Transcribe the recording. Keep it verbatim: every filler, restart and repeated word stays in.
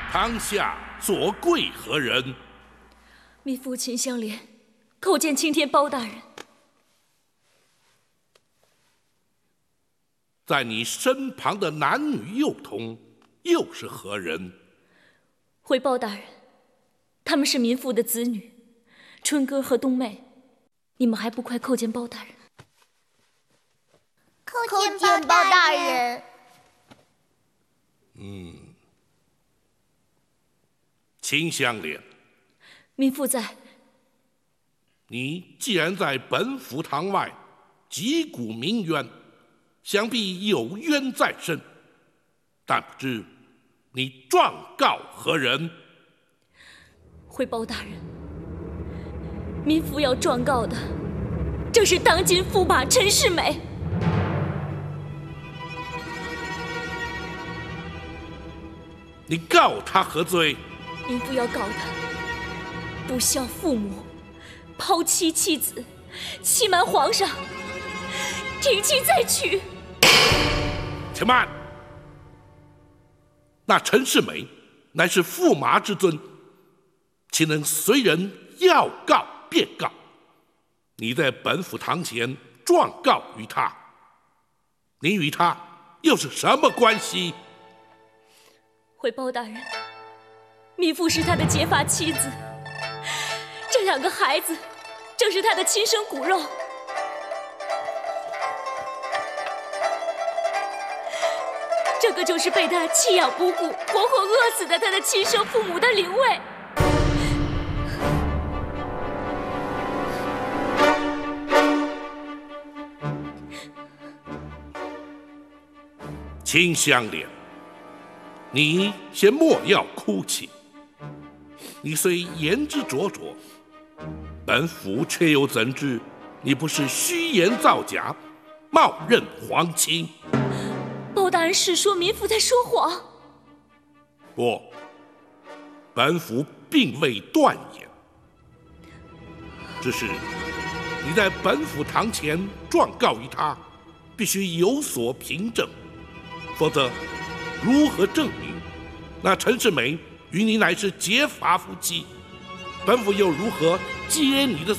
堂下所贵何人？ 民妇秦香莲，叩见青天包大人。 在你身旁的男女幼童又是何人？ 回报大人，他们是民妇的子女，春哥和冬妹。你们还不快叩见包大人？ 叩见包大人。 嗯，秦香莲， 民妇在。 你既然在本府堂外击鼓鸣冤，想必有冤在身，但不知你状告何人？ 回包大人，民妇要状告的正是当今驸马陈世美。 你告他何罪？ 民妇要告他不孝父母，抛妻弃子，欺瞒皇上，停妻再娶。 且慢！那陈世美乃是驸马之尊，岂能随人要告便告？你在本府堂前状告于他，你与他又是什么关系？ 回包大人，民妇是他的结发妻子，这两个孩子正是他的亲生骨肉。这个就是被他弃养不顾、活活饿死的他的亲生父母的灵位。 秦香莲，你先莫要哭泣。你虽言之灼灼，本府却又怎知你不是虚言造假，冒认皇亲？ 包大人是说民妇在说谎？ 不，本府并未断言，只是你在本府堂前状告于他，必须有所凭证，否则如何证明那陈世美与你乃是结发夫妻？本府又如何接你的